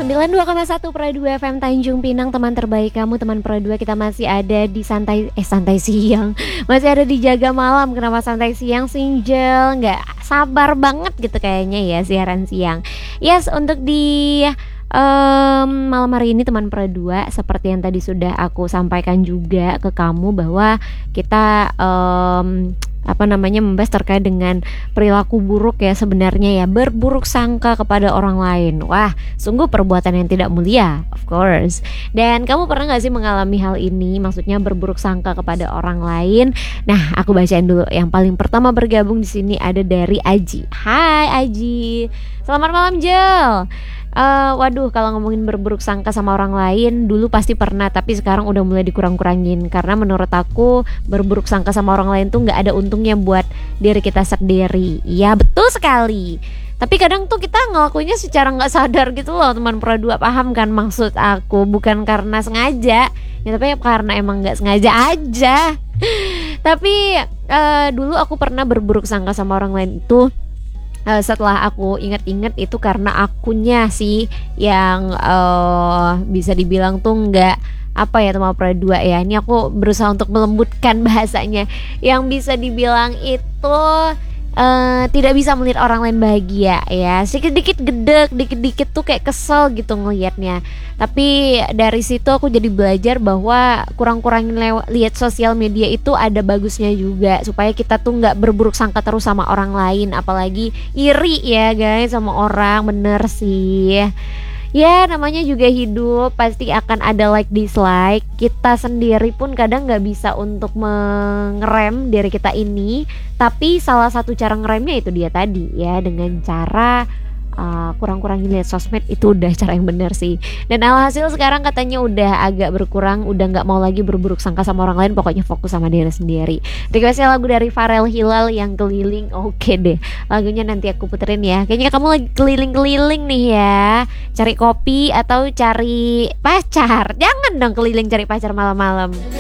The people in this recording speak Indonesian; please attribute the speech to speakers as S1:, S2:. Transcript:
S1: 92,1 Pro 2 FM Tanjung Pinang, teman terbaik kamu, teman Pro 2. Kita masih ada di santai siang. Masih ada di jaga malam. Kenapa santai siang, Sinjel? Nggak sabar banget gitu kayaknya ya siaran siang. Yes, untuk di malam hari ini teman Pro 2, seperti yang tadi sudah aku sampaikan juga ke kamu bahwa kita membahas terkait dengan perilaku buruk ya, sebenarnya ya, berburuk sangka kepada orang lain. Wah, sungguh perbuatan yang tidak mulia, of course. Dan kamu pernah gak sih mengalami hal ini? Maksudnya berburuk sangka kepada orang lain. Nah, aku bacain dulu. Yang paling pertama bergabung di sini ada dari Aji. Hai Aji. Selamat malam, Jel. Waduh, kalau ngomongin berburuk sangka sama orang lain, dulu pasti pernah, tapi sekarang udah mulai dikurang-kurangin. Karena menurut aku berburuk sangka sama orang lain tuh gak ada untungnya buat diri kita sendiri. Iya, betul sekali. Tapi kadang tuh kita ngelakuinnya secara gak sadar gitu loh, teman Pro 2. Paham kan maksud aku? Bukan karena sengaja ya, tapi karena emang gak sengaja aja. Tapi dulu aku pernah berburuk sangka sama orang lain itu. Setelah aku inget-inget itu karena akunya sih yang bisa dibilang tuh nggak teman Pro 2 ya. Ini aku berusaha untuk melembutkan bahasanya. Yang bisa dibilang itu tidak bisa melihat orang lain bahagia ya. Sedikit-dikit gedek, dikit-dikit tuh kayak kesel gitu ngelihatnya. Tapi dari situ aku jadi belajar bahwa kurang-kurangin lihat sosial media itu ada bagusnya juga, supaya kita tuh nggak berburuk sangka terus sama orang lain, apalagi iri ya guys sama orang. Bener sih. Ya namanya juga hidup, pasti akan ada like dislike. Kita sendiri pun kadang gak bisa untuk mengerem diri kita ini. Tapi salah satu cara ngeremnya itu dia tadi ya, dengan cara kurang-kurangin lihat sosmed. Itu udah cara yang benar sih. Dan alhasil sekarang katanya udah agak berkurang, udah gak mau lagi berburuk sangka sama orang lain. Pokoknya fokus sama diri sendiri. Requestnya lagu dari Farel Hilal yang Keliling. Oke deh, lagunya nanti aku puterin ya. Kayaknya kamu lagi keliling-keliling nih ya, cari kopi atau cari pacar. Jangan dong keliling cari pacar malam-malam.